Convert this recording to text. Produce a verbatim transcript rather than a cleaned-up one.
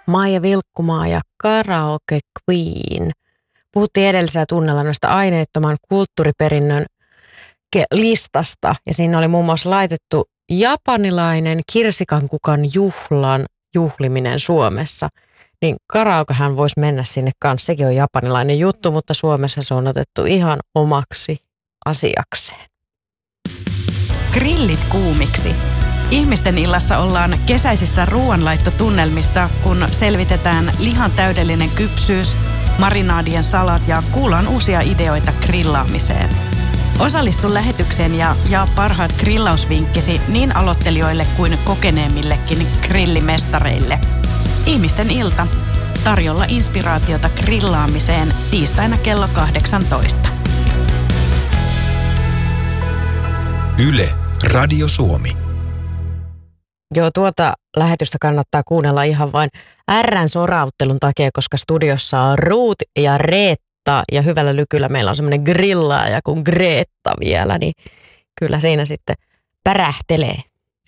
Maija Vilkkumaa ja Karaoke Queen. Puhuttiin edellisellä tunnella noista aineettoman kulttuuriperinnön listasta ja siinä oli muun muassa laitettu japanilainen kirsikankukan juhlan juhliminen Suomessa. Niin karaokehan voisi mennä sinne kanssa, sekin on japanilainen juttu, mutta Suomessa se on otettu ihan omaksi asiakseen. Grillit kuumiksi. Ihmisten illassa ollaan kesäisissä ruoanlaittotunnelmissa, kun selvitetään lihan täydellinen kypsyys, marinaadien salat ja kuullaan uusia ideoita grillaamiseen. Osallistu lähetykseen ja jaa parhaat grillausvinkkisi niin aloittelijoille kuin kokeneemmillekin grillimestareille. Ihmisten ilta. Tarjolla inspiraatiota grillaamiseen tiistaina kello kahdeksantoista. Yle, Radio Suomi. Joo, tuota lähetystä kannattaa kuunnella ihan vain R:n sorauttelun takia, koska studiossa on Ruut ja Reetta ja hyvällä lykyllä meillä on semmoinen grillaaja kuin Greetta vielä, niin kyllä siinä sitten pärähtelee.